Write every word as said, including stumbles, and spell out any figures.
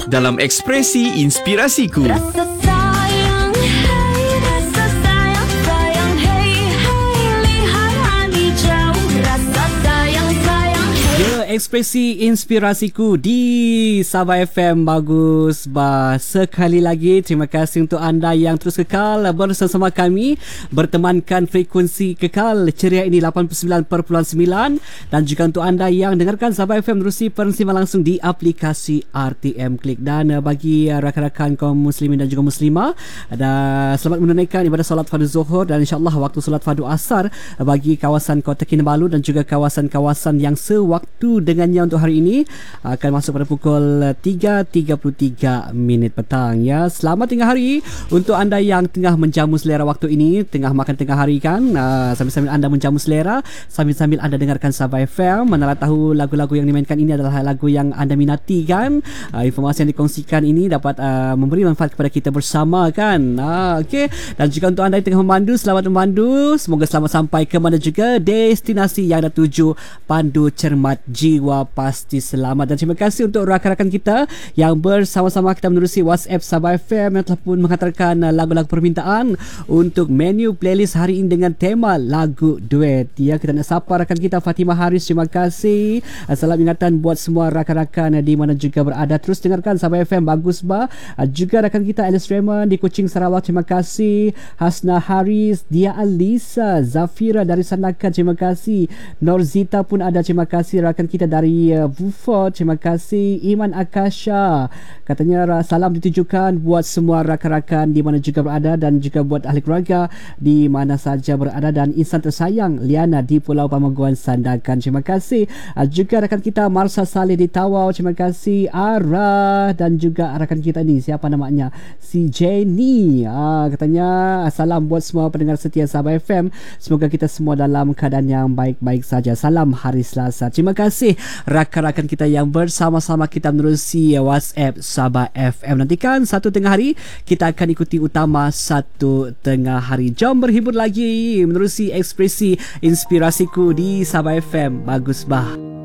dalam ekspresi inspirasiku. Rasa sayang, hey, rasa sayang, sayang, hey, hey, lihat hani jauh. Rasa sayang, sayang, hey. Ya, ekspresi inspirasiku di Sabah F M. Bagus bah. Sekali lagi terima kasih untuk anda yang terus kekal bersama kami, bertemankan frekuensi kekal ceria ini lapan puluh sembilan perpuluhan sembilan, dan juga untuk anda yang dengarkan Sabah F M menerusi pensiaran langsung di aplikasi R T M Klik. Dan uh, bagi uh, rakan-rakan kaum muslimin dan juga muslimah, ada selamat menunaikan ibadah solat fardu zuhur, dan insya-Allah waktu solat fardu asar uh, bagi kawasan Kota Kinabalu dan juga kawasan-kawasan yang sewaktu dengannya untuk hari ini uh, akan masuk pada pukul tiga tiga puluh tiga minit petang ya. Selamat tengah hari untuk anda yang tengah menjamu selera waktu ini, tengah makan tengah hari kan, uh, sambil-sambil anda menjamu selera, sambil-sambil anda dengarkan Sabah F M. Mana tahu lagu-lagu yang dimainkan ini adalah lagu yang anda minati kan. Uh, informasi yang dikongsikan ini dapat uh, memberi manfaat kepada kita bersama kan. Uh, Okey. Dan juga untuk anda yang tengah memandu, selamat memandu. Semoga selamat sampai ke mana juga destinasi yang anda tuju. Pandu cermat, jiwa pasti selamat. Dan terima kasih untuk rakan-rakan kita yang bersama-sama kita menerusi WhatsApp Sabah F M yang telah pun menghantarkan uh, lagu-lagu permintaan untuk menu playlist hari ini dengan tema lagu duet. Ya, kita nak sapa rakan kita Fatimah Haris, terima kasih. Uh, salam ingatan buat semua rakan-rakan uh, di mana juga berada. Terus dengarkan Sabah F M. Bagus bah. Uh, juga rakan kita Alice Raymond di Kuching Sarawak, terima kasih. Hasna Haris, Dia Alisa, Zafira dari Sandakan, terima kasih. Norzita pun ada, terima kasih. Rakan kita dari uh, Beaufort, terima kasih. Iman Akasha katanya salam ditujukan buat semua rakan-rakan di mana juga berada, dan juga buat ahli keluarga di mana saja berada, dan insan tersayang Liana di Pulau Pamaguan Sandakan, terima kasih. Uh, juga rakan kita Marsa Saleh di Tawau, terima kasih. Ara, dan juga rakan kita ni siapa namanya, si Jenny, ah, katanya salam buat semua pendengar setia Sabah F M, semoga kita semua dalam keadaan yang baik-baik saja. Salam hari Selasa. Terima kasih rakan-rakan kita yang bersama-sama kita menerusi WhatsApp Sabah F M. Nantikan satu tengah hari kita akan ikuti utama satu tengah hari. Jom berhibur lagi menerusi ekspresi inspirasiku di Sabah F M. Bagus bah.